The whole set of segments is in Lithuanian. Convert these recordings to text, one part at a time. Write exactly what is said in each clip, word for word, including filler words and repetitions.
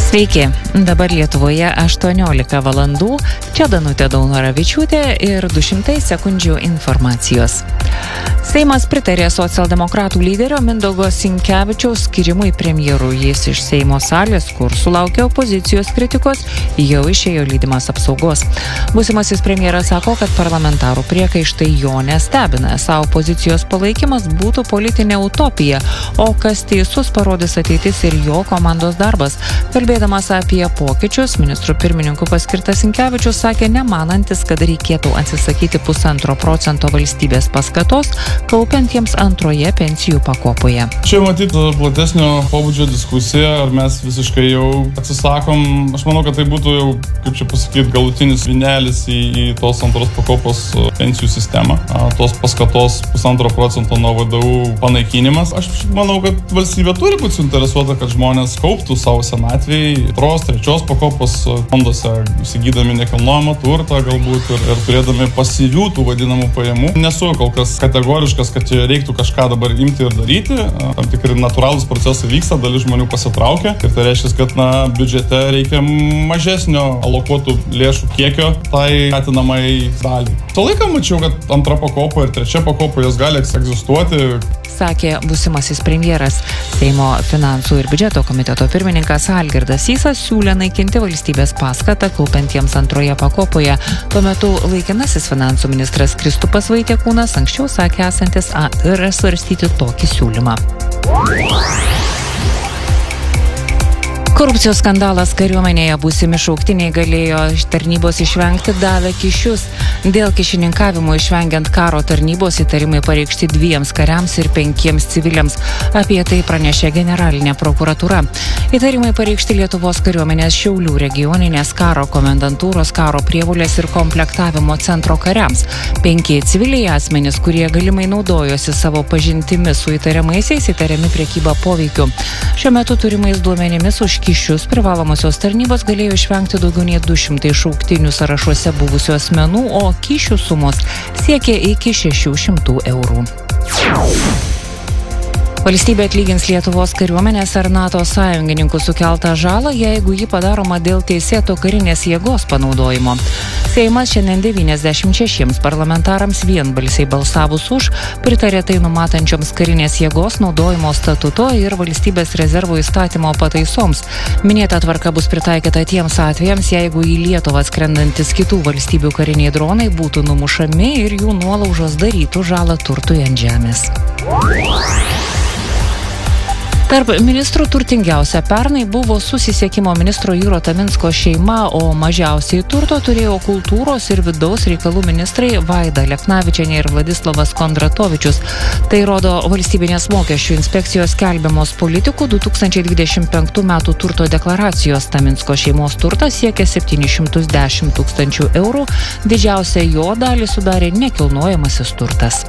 Sveiki, dabar Lietuvoje aštuoniolika valandų, čia Danutė Daunoravičiūtė ir du šimtai sekundžių informacijos. Seimas pritarė socialdemokratų lyderio Mindaugo Sinkevičiaus skyrimui premjeru. Jis iš Seimo salės, kur sulaukė opozicijos kritikos, jau išėjo lydimas apsaugos. Būsimasis premjeras sako, kad parlamentarų priekaištai jo nestebina. Esą opozicijos palaikymas būtų politinė utopija, o kas teisus parodys ateitis ir jo komandos darbas. Kalbėdamas apie pokyčius, ministrų pirmininku paskirtas Sinkevičius sakė, nemanantis, kad reikėtų atsisakyti pusantro procento valstybės paskatos, kaupiantiems antroje pensijų pakopoje. Čia matyti platesnio pobūdžio diskusija, ar mes visiškai jau atsisakom. Aš manau, kad tai būtų jau, kaip čia pasakyti, galutinis vinelis į, į tos antros pakopos pensijų sistemą. Tos paskatos pusantro procento nuo V D U panaikinimas. Aš manau, kad valstybė turi būti suinteresuota, kad žmonės kauptų savo senatvėj antros, trečios pakopos fonduose, įsigydami nekilnojamą turtą galbūt ir, ir turėdami pasyvių tų vadinamų pajamų. Nesu kol kas kategoriškas, kad reiktų kažką dabar imti ir daryti. Tam tikri natūralūs procesai vyksta, dalis žmonių pasitraukia. Ir tai reiškia, kad na, biudžete reikia mažesnio alokuotų lėšų kiekio tai atinamai daliai. Tą laiką mačiau, kad antra pakopa ir trečia pakopa jos gali egzistuoti. Sakė būsimasis premjeras. Seimo finansų ir biudžeto komiteto pirmininkas Algirdas Sysas siūlė naikinti valstybės paskatą kaupiantiems antroje pakopoje. Tuo metu laikinasis finansų ministras Kristupas Vaitiekūnas anksčiau sakė esantis A ir svarstyti tokį siūlymą. Korupcijos skandalas kariuomenėje. Būsimi šauktiniai galėjo iš tarnybos išvengti davę kyšius. Dėl kyšininkavimo išvengiant karo tarnybos įtarimai pareikšti dviems kariams ir penkiems civiliams. Apie tai pranešė generalinė prokuratūra. Įtarimai pareikšti Lietuvos kariuomenės Šiaulių regioninės karo komendantūros karo prievolės ir komplektavimo centro kariams. Penki civiliai asmenys, kurie galimai naudojosi savo pažintimis su įtariamaisiais, įtariami prekyba poveikiu. Šiuo metu turimais duomenimis už kyšius privalomosios tarnybos galėjo išvengti daugiau nei du šimtai šauktinių sąrašuose buvusių asmenų, o kyšių sumos siekė iki šešių šimtų eurų. Valstybė atlygins Lietuvos kariuomenės ar NATO sąjungininkų sukeltą žalą, jeigu ji padaroma dėl teisėto karinės jėgos panaudojimo. Seimas šiandien devyniasdešimt šešiems parlamentarams vienbalsiai balsavus už pritarė tai numatančioms karinės jėgos naudojimo statuto ir valstybės rezervų įstatymo pataisoms. Minėta tvarka bus pritaikyta tiems atvejams, jeigu į Lietuvą skrendantis kitų valstybių kariniai dronai būtų numušami ir jų nuolaužos darytų žalą turtui ant žemės. Tarp ministrų turtingiausia pernai buvo susisiekimo ministro Juro Taminsko šeima, o mažiausiai turto turėjo kultūros ir vidaus reikalų ministrai Vaida Leknavičienė ir Vladislavas Kondratovičius. Tai rodo valstybinės mokesčių inspekcijos skelbiamos politikų du tūkstančiai dvidešimt penktų metų turto deklaracijos. Taminsko šeimos turtas siekia septynis šimtus dešimt tūkstančių eurų, didžiausia jo dalį sudarė nekilnojamasis turtas.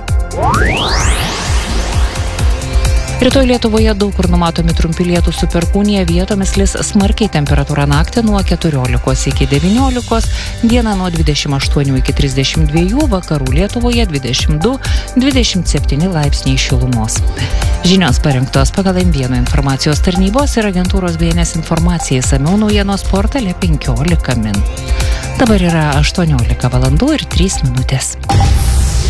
Rytoj Lietuvoje daug kur numatomi trumpi lietūs su perkūnija, vietomis lis smarkiai, temperatūra naktį nuo keturiolikos iki devyniolikos, dieną nuo dvidešimt aštuonių iki trisdešimt dviejų, vakarų Lietuvoje dvidešimt du dvidešimt septyni laipsniai šilumos. Žinios parengtos pagal M vienas informacijos tarnybos ir agentūros B N S informacijai, išsamiau naujienos portale penkiolika min. Dabar yra aštuoniolika valandų ir trys minutės.